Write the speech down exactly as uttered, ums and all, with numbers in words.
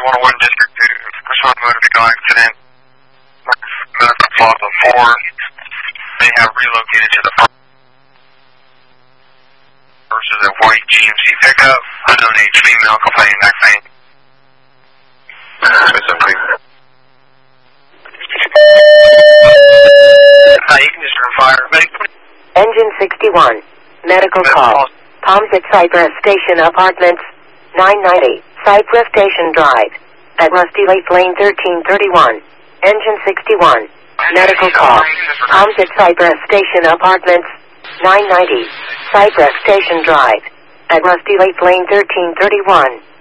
one oh one District two, respond to motor vehicle accident. Medical Plaza four. They have relocated to the front. Versus a white G M C pickup. Unknown age female complaining neck pain. Uh, you can just turn fire. Engine sixty-one. Medical call. Palms at Cypress Station Apartments. nine ninety. Cypress Station Drive. At Rusty Lake Lane thirteen thirty-one. Engine sixty-one. Medical call. Palms at Cypress Station Apartments. nine ninety. Cypress Station Drive. At Rusty Lake Lane thirteen thirty-one.